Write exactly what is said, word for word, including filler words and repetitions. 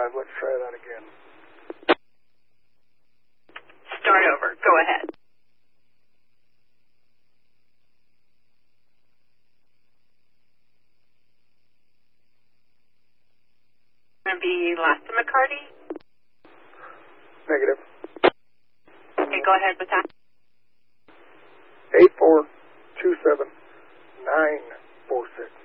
five. Let's try that again. Start over. Go ahead. Going to be Lasta McCarty? Negative. Okay, go ahead with that. eight four two seven nine four six.